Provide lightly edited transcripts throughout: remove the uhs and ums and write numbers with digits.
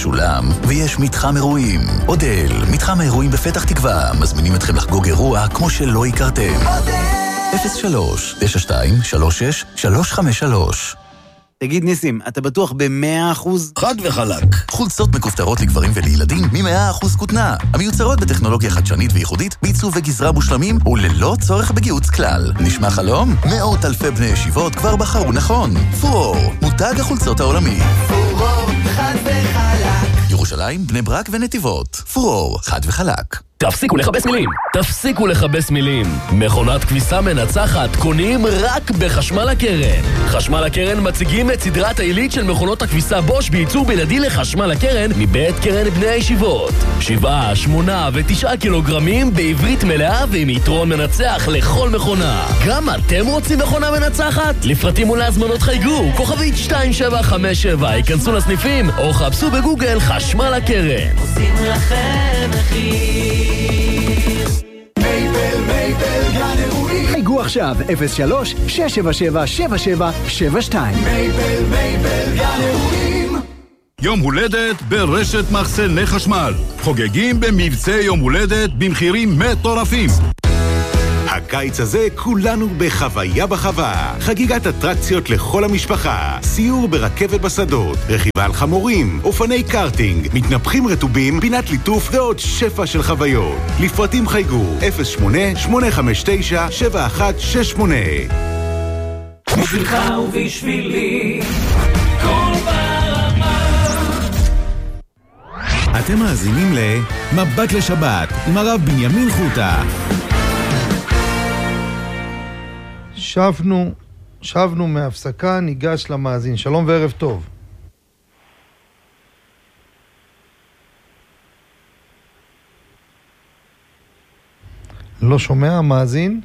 משולם, ויש מתחם אירועים. אודל, מתחם האירועים בפתח תקווה, מזמינים אתכם לחגוג אירוע כמו שלא הכרתם. 03-96-36-353. תגיד ניסים, אתה בטוח ב-100%? חד וחלק. חולצות מכופתרות לגברים ולילדים מ-100% כותנה. המיוצרות בטכנולוגיה חדשנית וייחודית, בעיצוב וגזרה מושלמים וללא צורך בגיוץ כלל. נשמע חלום? מאות אלפי בני ישיבות כבר בחרו נכון. פורור, מותג החולצות העולמי. פורור, חד וחלק. ירושלים, בני ברק ונתיבות. פורור, חד וחלק. תפסיקו לכבס מילים. תפסיקו לכבס מילים. מכונת כביסה מנצחת קונים רק בחשמל הקרן. חשמל הקרן מציגים את סדרת העילית של מכונות הכביסה בוש בייצור בלעדי לחשמל הקרן מבית קרן בני הישיבות. 7, 8 ו9 קילוגרמים בעברית מלאה ועם יתרון מנצח לכל מכונה. גם אתם רוצים מכונה מנצחת? לפרטים ולהזמנות חייגו כוכבית 2757, ייכנסו לסניפים או חפשו בגוגל חשמל הקרן. עושים לכם מחיר. מייבל גן אירועים. חייגו עכשיו 03-677-7772. מייבל גן אירועים. יום הולדת ברשת מחסני חשמל. חוגגים במבצע יום הולדת במחירים מטורפים. הקיץ הזה כולנו בחוויה בחווה. חגיגת אטרקציות לכל המשפחה. סיור ברכבת בשדות, רכיבה על חמורים, אופני קארטינג, מתנפחים רטובים, פינת ליטוף ועוד שפע של חוויות. לפרטים חייגו 08-859-7168. בשבילך ובשבילי כל ברמה. אתם מאזינים למבט לשבת עם הרב בנימין חוטה. שבנו מהפסקה, ניגש למאזין. שלום וערב טוב. לא שומע המאזין?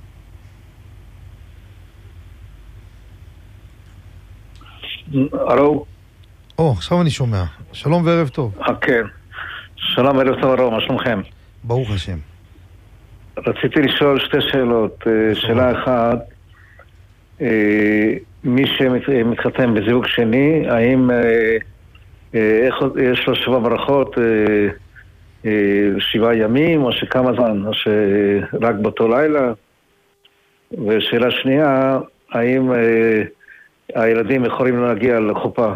אלו? עכשיו אני שומע. שלום וערב טוב. כן. שלום וערב טוב, מה שלומכם? ברוך השם. רציתי לשאול שתי שאלות. שאלה אחת, מי שמתחתן בזיווג שני, האם יש לו 7 ברכות, 7 ימים, או שכמה זמן, או שרק באותו לילה? ושאלה שנייה, האם הילדים יכולים להגיע לחופה?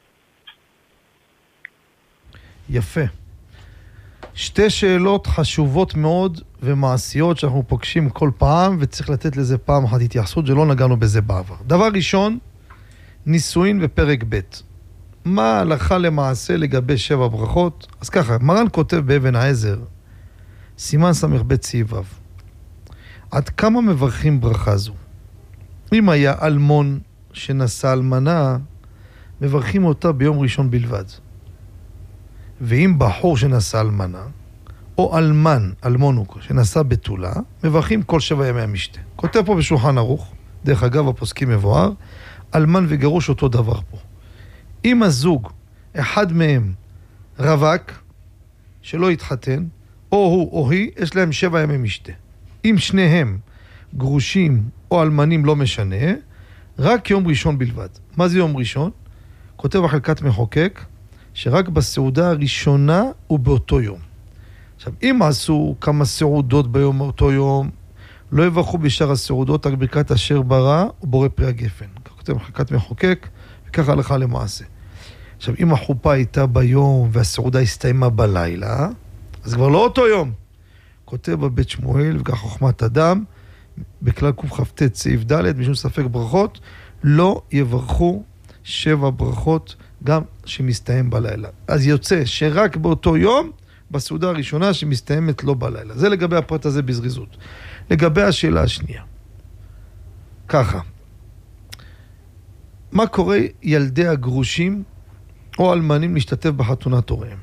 יפה. שתי שאלות חשובות מאוד ומעשיות שאנחנו פוגשים כל פעם, וצריך לתת לזה פעם אחת התייחסות, שלא נגענו בזה בעבר. דבר ראשון, נישואין בפרק ב'. מה ההלכה למעשה לגבי 7 ברכות? אז ככה, מרן כותב באבן העזר, סימן סמך ב' סעיף ו'. עד כמה מברכים ברכה זו? אם היה אלמון שנשא אלמנה, מברכים אותה ביום ראשון בלבד. ואם בחור שנשא אלמנה, או אלמן, אלמונוק, שנשא בתולה, מברכים כל 7 ימי המשתה. כותב פה בשולחן ערוך, דרך אגב הפוסקים מבואר, אלמן וגרוש אותו דבר פה. אם הזוג, אחד מהם רווק, שלא יתחתן, או הוא או היא, יש להם 7 ימי משתה. אם שניהם גרושים או אלמנים לא משנה, רק יום ראשון בלבד. מה זה יום ראשון? כותב החלקת מחוקק, שרק בסעודה הראשונה הוא באותו יום. עכשיו, אם עשו כמה סעודות ביום אותו יום, לא יברכו בשאר הסעודות, רק ברכת אשר ברא ובורא פרי הגפן. כך כותב חלקת מחוקק, וככה הלכה למעשה. עכשיו, אם החופה הייתה ביום והסעודה הסתיימה בלילה, אז כבר לא אותו יום. כותב בבית שמואל, וכך חוכמת אדם, בכלל קכ"ט סעיף ד', משום ספק ברכות, לא יברכו 7 ברכות גם שמסתיים בלילה. אז יוצא שרק באותו יום, בסעודה הראשונה שמסתיימת לא בלילה. זה לגבי הפרט הזה בזריזות. לגבי השאלה השנייה. ככה. מה קורה ילדי הגרושים או אלמנים להשתתף בחתונת הוריהם?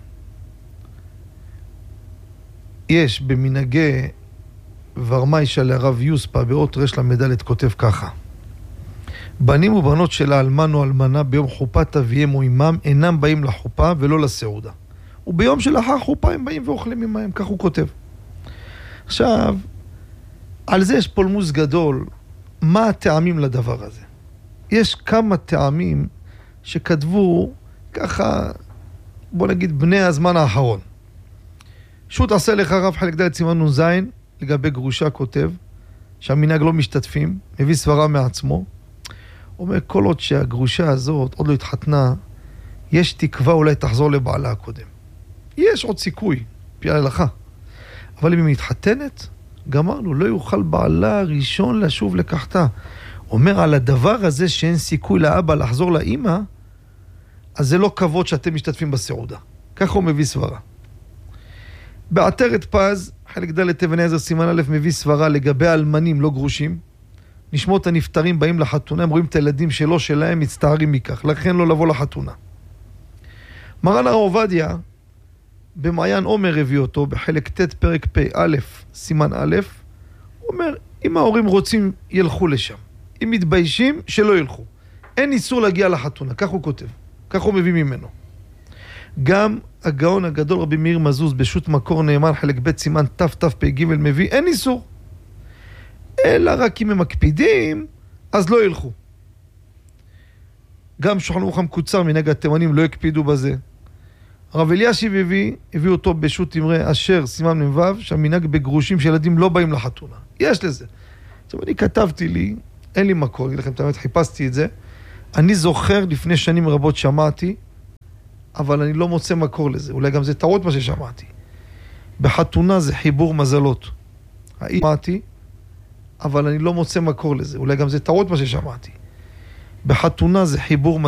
יש במנהגי ורמיישה לרב יוספה באות רש למדלת כותב ככה. בנים ובנות של האלמן או אלמנה ביום חופת אביהם או אמם אינם באים לחופה ולא לסעודה. וביום שלאחר חופה הם באים ואוכלים עמהם, כך הוא כותב. עכשיו, על זה יש פולמוס גדול, מה הטעמים לדבר הזה? יש כמה טעמים שכתבו ככה בוא נגיד, בני הזמן האחרון. שו"ת עשה לך רב חלק ד' סימן נ"ז, לגבי גרושה כותב, שהמנהג לא משתתפים, מביא סברה מעצמו, אומר, כל עוד שהגרושה הזאת עוד לא התחתנה, יש תקווה אולי תחזור לבעלה הקודם. יש עוד סיכוי, פי ההלכה. אבל אם היא מתחתנת, גמרנו, לא יוכל בעלה הראשון לשוב לקחתה. אומר, על הדבר הזה שאין סיכוי לאבא לחזור לאמא, אז זה לא כבוד שאתם משתתפים בסעודה. ככה הוא מביא סברה. בעטרת פז, חלק ד' אבן עזר סימן א' מביא סברה לגבי אלמנים לא גרושים. נשמות הנפטרים באים לחתונה, הם רואים את הילדים שלו שלהם, מצטערים מכך, לכן לא לבוא לחתונה. מרן הרב עובדיה, במעיין עומר הביא אותו, בחלק ט' פרק פ' סימן א', הוא אומר, אם ההורים רוצים, ילכו לשם. אם מתביישים, שלא ילכו. אין איסור להגיע לחתונה, כך הוא כותב. כך הוא מביא ממנו. גם הגאון הגדול רבי מאיר מזוז בשו"ת מקור נאמן חלק ב' סימן תפ"ג מביא, אין איסור. אלא רק אם הם מקפידים, אז לא ילכו. גם שולחן ערוך המקוצר מנהג התימנים לא הקפידו בזה. הרב אלישיב הביא אותו בשו"ת אמרי אשר סימן מ"ו, שהמנהג בגרושים שילדים לא באים לחתונה. יש לזה. עכשיו אני כתבתי לי, אין לי מקור, אגיד לכם את האמת, חיפשתי את זה. אני זוכר לפני שנים רבות שמעתי, אבל אני לא מוצא מקור לזה. אולי גם זה טעות מה ששמעתי. בחתונה זה חיבור מזלות. שמעתי, אבל אני לא מוצא מקור לזה. אולי גם זה טעות מה ששמעתי. בחתונה זה חיבור מזלות.